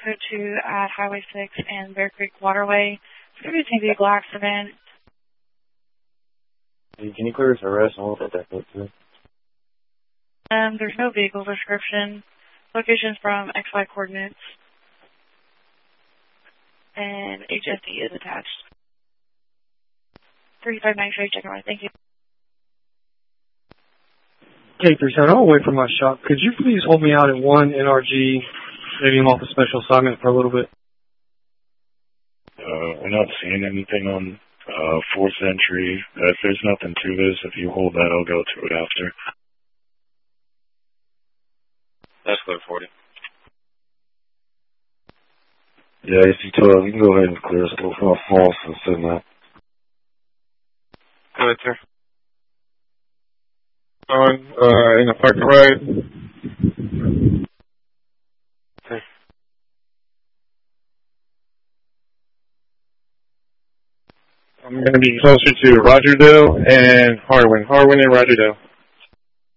code 2 at Highway 6 and Bear Creek Waterway. Experiencing vehicle accident. Can you clear us arrest and we'll get that code 2? There's no vehicle description. Location from XY coordinates. And HSD is attached. 359 straight, check right. Thank you. K37, I'll wait for my shop. Could you please hold me out at 1 NRG, maybe I'm off a special assignment for a little bit? We're not seeing anything on 4th entry. If there's nothing to this, if you hold that, I'll go to it after. That's clear 40. Yeah, AC-12, you can go ahead and clear us. Go for false and send that. Go ahead, sir. In a parking ride. Okay. I'm going to be closer to Rogerdale and Harwin. Harwin and Rogerdale.